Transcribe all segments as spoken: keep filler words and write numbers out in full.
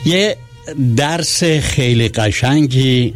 یه درس خیلی قشنگی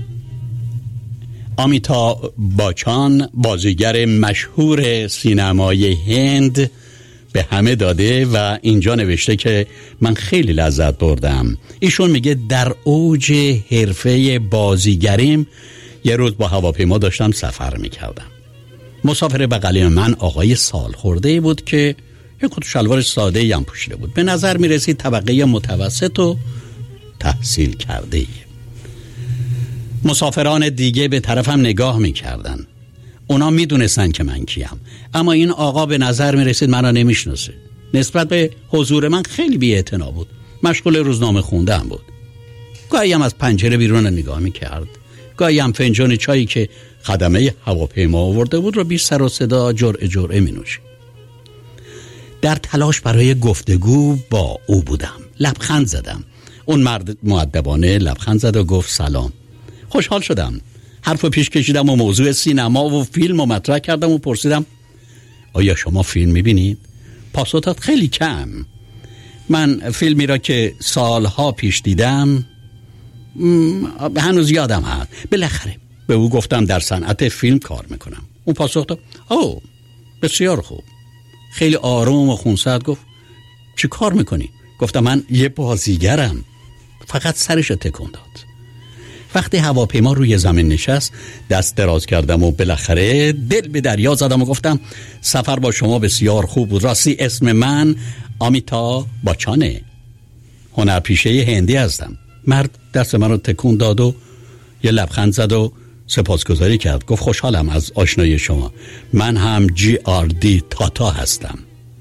آمیتا باچان، بازیگر مشهور سینمای هند، به همه داده و اینجا نوشته که من خیلی لذت بردم. ایشون میگه در اوج حرفه بازیگریم یه روز با هواپیما داشتم سفر میکردم. مسافر بغلی من آقای سال خورده بود که یه کت و شلوار ساده‌ای هم پوشیده بود. به نظر میرسید طبقه متوسط و تحصیل کرده ای. مسافران دیگه به طرفم نگاه میکردن. اونا میدونستن که من کیم، اما این آقا به نظر میرسید منو نمیشناسه. نسبت به حضور من خیلی بی‌اعتنا بود. مشغول روزنامه خوندن بود. گاهی هم از پنجره بیرون نگاه میکرد. گاهی هم فنجان چایی که خدمه هواپیما آورده بود رو بی سر و صدا جرعه جرعه می نوشید. در تلاش برای گفتگو با او بودم. لبخند زدم. اون مرد مؤدبانه لبخند زد و گفت سلام. خوشحال شدم. حرفو پیش کشیدم و موضوع سینما و فیلم رو مطرح کردم و پرسیدم آیا شما فیلم میبینید؟ پاسخ داد خیلی کم. من فیلمی را که سالها پیش دیدم هنوز یادم هست. بالاخره به او گفتم در صنعت فیلم کار میکنم. اون پاسخ داد اوه بسیار خوب. خیلی آروم و خونسرد گفت چی کار میکنی؟ گفتم من یه بازیگرم. فقط سرش تکون داد. وقتی هواپیما روی زمین نشست دست دراز کردم و بالاخره دل به دریا زدم و گفتم سفر با شما بسیار خوب بود. راستی اسم من آمیتا باچانه، هنرپیشه هندی هستم. مرد دست من رو تکون داد و یه لبخند زد و سپاسگزاری کرد. گفت خوشحالم از آشنایی شما. من هم جی آر دی تاتا هستم.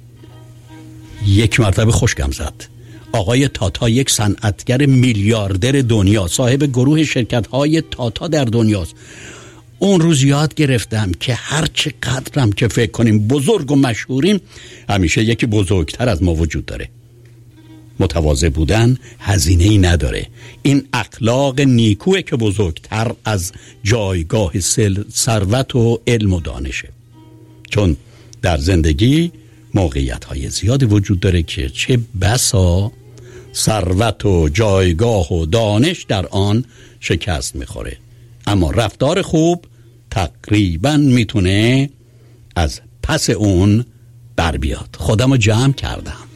یک مرتبه خوشگم زد. آقای تاتا یک صنعتگر میلیاردر دنیا، صاحب گروه شرکت‌های تاتا در دنیاست. اون روز یاد گرفتم که هر چه قدرم که فکر کنیم بزرگ و مشهوریم، همیشه یکی بزرگتر از ما وجود داره. متواضع بودن هزینه‌ای نداره. این اخلاق نیکوئه که بزرگتر از جایگاه سل، ثروت و علم و دانشه. چون در زندگی موقعیت‌های زیادی وجود داره که چه بسا ثروت و جایگاه و دانش در آن شکست میخوره، اما رفتار خوب تقریباً میتونه از پس اون بر بیاد. خودمو جمع کردم.